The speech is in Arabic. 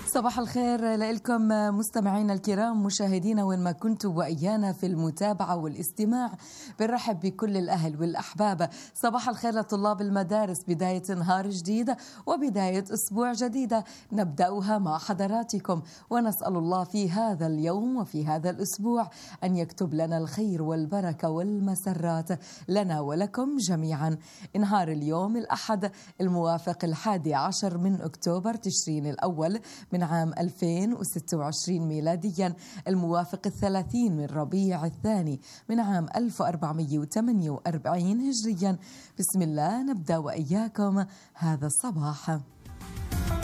صباح الخير لكم مستمعينا الكرام، مشاهدينا وين ما كنتوا وإيانا في المتابعة والاستماع. بنرحب بكل الأهل والأحباب. صباح الخير لطلاب المدارس، بداية نهار جديد وبداية أسبوع جديدة نبدأها مع حضراتكم، ونسأل الله في هذا اليوم وفي هذا الأسبوع أن يكتب لنا الخير والبركة والمسرات لنا ولكم جميعا. نهار اليوم الأحد الموافق 11 من أكتوبر تشرين الأول من عام 2026 ميلاديا، الموافق 30 من ربيع الثاني من عام 1448 هجريا. بسم الله نبدأ وإياكم هذا الصباح.